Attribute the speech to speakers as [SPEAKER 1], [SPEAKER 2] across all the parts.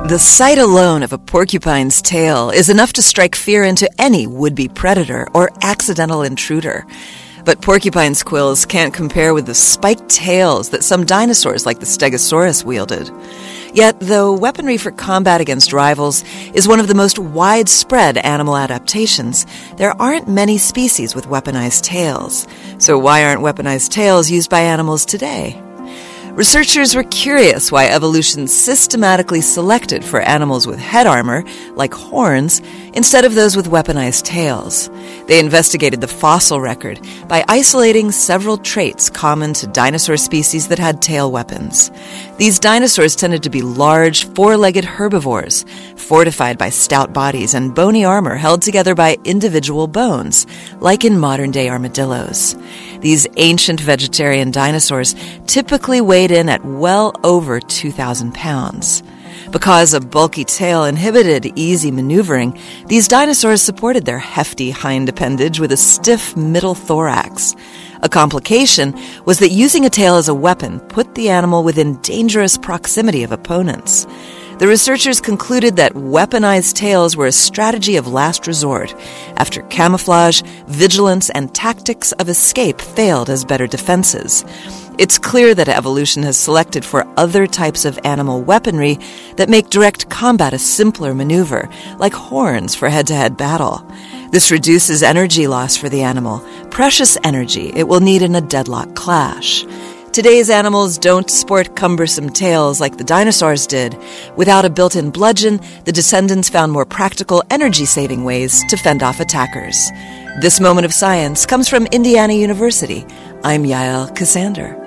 [SPEAKER 1] The sight alone of a porcupine's tail is enough to strike fear into any would-be predator or accidental intruder. But porcupines' quills can't compare with the spiked tails that some dinosaurs like the Stegosaurus wielded. Yet, though weaponry for combat against rivals is one of the most widespread animal adaptations, there aren't many species with weaponized tails. So why aren't weaponized tails used by animals today? Researchers were curious why evolution systematically selected for animals with head armor, like horns, instead of those with weaponized tails. They investigated the fossil record by isolating several traits common to dinosaur species that had tail weapons. These dinosaurs tended to be large, four-legged herbivores, fortified by stout bodies and bony armor held together by individual bones, like in modern-day armadillos. These ancient vegetarian dinosaurs typically weighed in at well over 2,000 pounds. Because a bulky tail inhibited easy maneuvering, these dinosaurs supported their hefty hind appendage with a stiff middle thorax. A complication was that using a tail as a weapon put the animal within dangerous proximity of opponents. The researchers concluded that weaponized tails were a strategy of last resort after camouflage, vigilance, and tactics of escape failed as better defenses. It's clear that evolution has selected for other types of animal weaponry that make direct combat a simpler maneuver, like horns for head-to-head battle. This reduces energy loss for the animal, precious energy it will need in a deadlock clash. Today's animals don't sport cumbersome tails like the dinosaurs did. Without a built-in bludgeon, the descendants found more practical, energy-saving ways to fend off attackers. This moment of science comes from Indiana University. I'm Yael Cassander.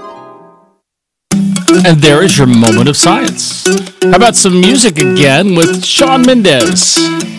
[SPEAKER 2] And there is your moment of science. How about some music again with Shawn Mendes?